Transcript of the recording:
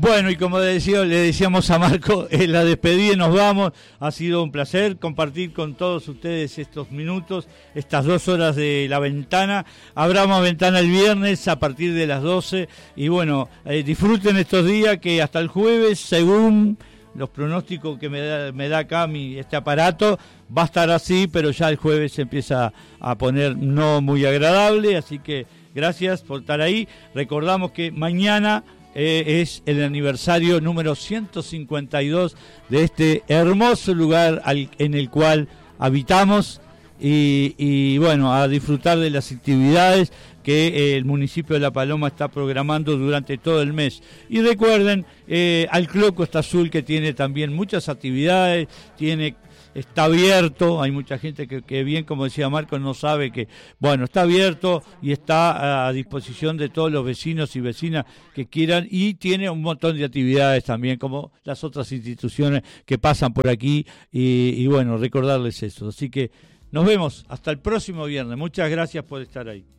Bueno, y como le decíamos a Marco, la despedida y nos vamos. Ha sido un placer compartir con todos ustedes estos minutos, estas 2 horas de La Ventana. Abramos Ventana el viernes a partir de las 12. Y bueno, disfruten estos días, que hasta el jueves, según los pronósticos que me da acá este aparato, va a estar así, pero ya el jueves se empieza a poner no muy agradable. Así que gracias por estar ahí. Recordamos que mañana es el aniversario número 152 de este hermoso lugar en el cual habitamos y bueno, a disfrutar de las actividades que el municipio de La Paloma está programando durante todo el mes. Y recuerden, al Club Costa Azul, que tiene también muchas actividades, está abierto. Hay mucha gente que bien, como decía Marco, no sabe que, bueno, está abierto y está a disposición de todos los vecinos y vecinas que quieran, y tiene un montón de actividades también, como las otras instituciones que pasan por aquí, y bueno, recordarles eso. Así que nos vemos hasta el próximo viernes. Muchas gracias por estar ahí.